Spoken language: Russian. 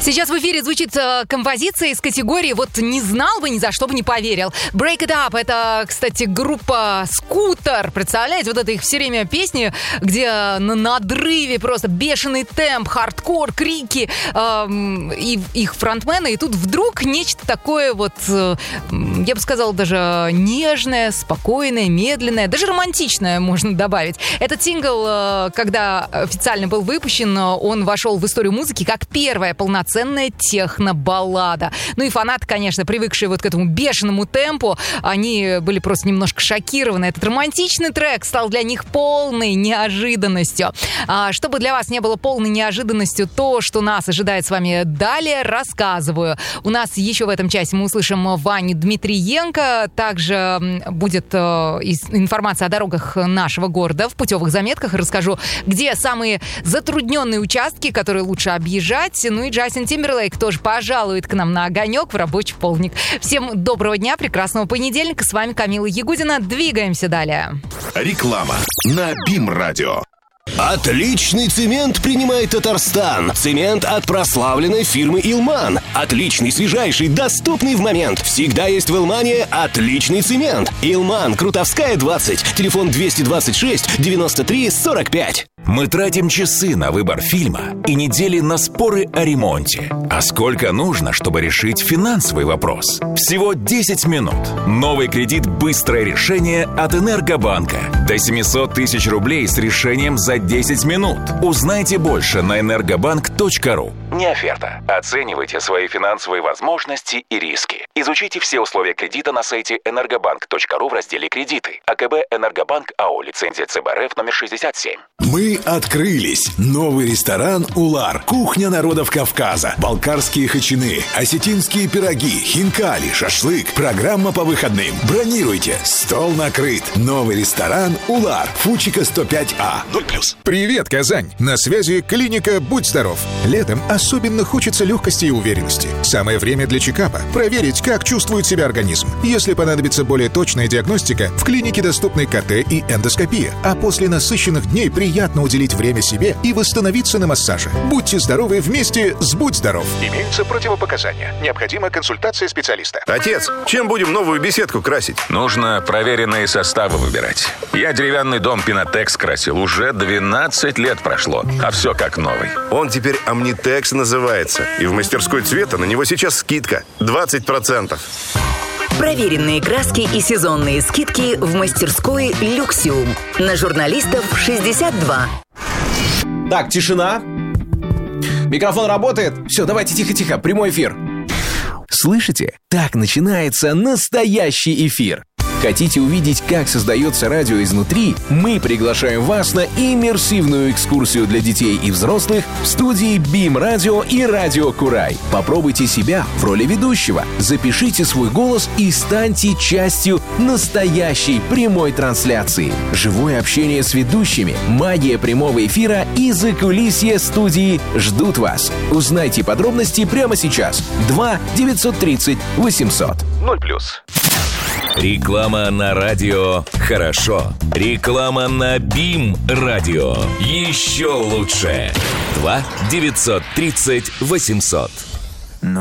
Сейчас в эфире звучит композиция из категории «Вот не знал бы, ни за что бы не поверил». Break It Up — это, кстати, группа «Скутер». Представляете, вот это их все время песни, где на надрыве просто бешеный темп, хардкор, крики, и их фронтмены. И тут вдруг нечто такое вот, я бы сказала, даже нежное, спокойное, медленное, даже романтичное можно добавить. Этот сингл, когда официально был выпущен, он вошел в историю музыки как первая полноценная техно-баллада. Ну и фанаты, конечно, привыкшие вот к этому бешеному темпу, они были просто немножко шокированы. Этот романтичный трек стал для них полной неожиданностью. Чтобы для вас не было полной неожиданностью то, что нас ожидает с вами далее, рассказываю. У нас еще в этом часе мы услышим Ваню Дмитриенко. Также будет информация о дорогах нашего города в путевых заметках. Расскажу, где самые затрудненные участки, которые лучше объезжать. Ну и Джастин Тимберлейк тоже пожалует к нам на огонек в рабочий полдник. Всем доброго дня, прекрасного понедельника. С вами Камила Ягудина. Двигаемся далее. Реклама на БИМ-радио. Отличный цемент принимает Татарстан. Цемент от прославленной фирмы «Илман». Отличный, свежайший, доступный в момент. Всегда есть в «Илмане» отличный цемент. «Илман», Крутовская, 20. Телефон 226 93 45. Мы тратим часы на выбор фильма и недели на споры о ремонте. А сколько нужно, чтобы решить финансовый вопрос? Всего 10 минут. Новый кредит «Быстрое решение» от Энергобанка. До 700 тысяч рублей с решением за 10 минут. Узнайте больше на energobank.ru. Не оферта. Оценивайте свои финансовые возможности и риски. Изучите все условия кредита на сайте energobank.ru в разделе «Кредиты». АКБ «Энергобанк» АО. Лицензия ЦБ РФ номер 67. Мы открылись. Новый ресторан «Улар». Кухня народов Кавказа. Балкарские хачины, осетинские пироги, хинкали, шашлык. Программа по выходным. Бронируйте. Стол накрыт. Новый ресторан «Улар». Фучика 105А. 0+. Привет, Казань! На связи клиника «Будь здоров». Летом особенно хочется легкости и уверенности. Самое время для чекапа. Проверить, как чувствует себя организм. Если понадобится более точная диагностика, в клинике доступны КТ и эндоскопия. А после насыщенных дней приятно уделить время себе и восстановиться на массаже. Будьте здоровы вместе с «Будь здоров». Имеются противопоказания. Необходима консультация специалиста. Отец, чем будем новую беседку красить? Нужно проверенные составы выбирать. Я деревянный дом «Пинотекс» красил. Уже 12 лет прошло, а все как новый. Он теперь «Амнитекс» называется. И в мастерской цвета на него сейчас скидка 20%. Проверенные краски и сезонные скидки в мастерской «Люксиум». На журналистов 62. Так, тишина. Микрофон работает. Все, давайте тихо-тихо, прямой эфир. Слышите? Так начинается настоящий эфир. Хотите увидеть, как создается радио изнутри? Мы приглашаем вас на иммерсивную экскурсию для детей и взрослых в студии БИМ-радио и Радио Курай. Попробуйте себя в роли ведущего. Запишите свой голос и станьте частью настоящей прямой трансляции. Живое общение с ведущими, магия прямого эфира и закулисье студии ждут вас. Узнайте подробности прямо сейчас. 2-930-800. 0+. Реклама на радио «Хорошо». Реклама на БИМ-радио. Еще лучше. 2-930-800.